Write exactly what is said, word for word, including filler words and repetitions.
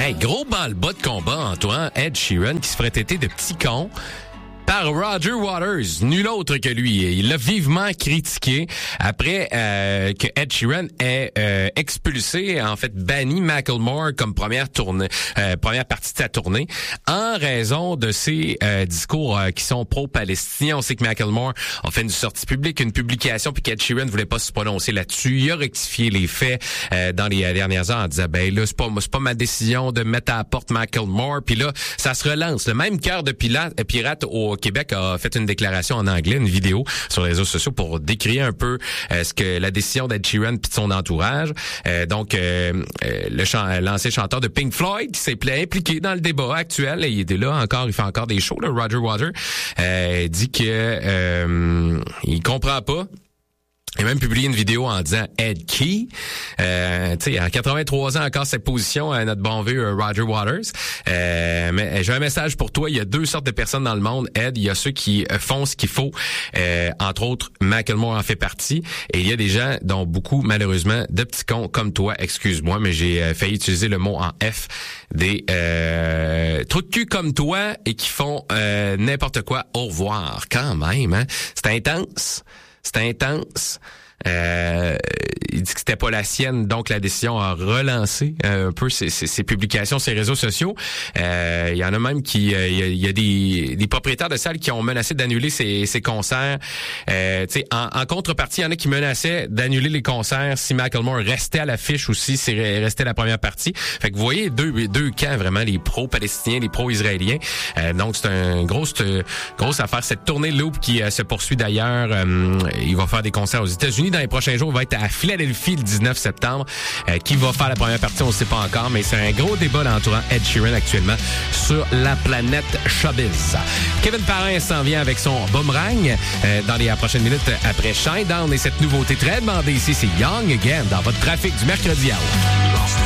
Hey, gros bas-le-bas de combat, Antoine. Ed Sheeran qui se ferait têter de petit con par Roger Waters, nul autre que lui. Il l'a vivement critiqué après euh, que Ed Sheeran ait euh, expulsé, en fait banni Macklemore comme première tournée, euh, première partie de sa tournée, en raison de ses euh, discours euh, qui sont pro-palestiniens. On sait que Macklemore a fait une sortie publique, une publication, puis qu'Ed Sheeran voulait pas se prononcer là-dessus. Il a rectifié les faits euh, dans les dernières heures en disant ben là c'est pas c'est pas ma décision de mettre à la porte Macklemore. Puis là ça se relance. Le même cœur de pirate, pirate au Québec a fait une déclaration en anglais, une vidéo sur les réseaux sociaux pour décrire un peu euh, ce que la décision d'Ed Sheeran puis de son entourage. Euh, donc, euh, euh, le chan- l'ancien chanteur de Pink Floyd qui s'est impliqué dans le débat actuel. Et il était là encore, il fait encore des shows, là, Roger Waters, euh, dit que euh, il comprend pas. Il a même publié une vidéo en disant Ed Key. Euh, tu sais, à quatre-vingt-trois ans, encore cette position à notre bon vieux Roger Waters. Euh, mais j'ai un message pour toi. Il y a deux sortes de personnes dans le monde, Ed. Il y a ceux qui font ce qu'il faut. Euh, entre autres, Macklemore en fait partie. Et il y a des gens, dont beaucoup, malheureusement, de petits cons comme toi. Excuse-moi, mais j'ai failli utiliser le mot en F. Des euh, trous de cul comme toi et qui font euh, n'importe quoi. Au revoir. Quand même, hein? C'est intense. C'est intense. Euh, il dit que c'était pas la sienne, donc la décision a relancé euh, un peu ses, ses, ses publications, ses réseaux sociaux. Euh, il y en a même qui, euh, il y a, il y a des, des propriétaires de salles qui ont menacé d'annuler ces, ces concerts. Euh, tu sais, en, en contrepartie, il y en a qui menaçaient d'annuler les concerts si Macklemore restait à l'affiche ou si c'est restait la première partie. Fait que vous voyez deux, deux camps vraiment, les pro-palestiniens, les pro-israéliens. Euh, donc c'est une grosse, grosse affaire. Cette tournée Loop qui euh, se poursuit d'ailleurs. Euh, il va faire des concerts aux États-Unis dans les prochains jours. Il va être à Philadelphie le dix-neuf septembre. Euh, qui va faire la première partie, on ne sait pas encore, mais c'est un gros débat l'entourant Ed Sheeran actuellement sur la planète Showbiz. Kevin Parrain s'en vient avec son boomerang euh, dans les prochaines minutes après Shinedown et cette nouveauté très demandée ici, c'est Young Again dans votre trafic du mercredi à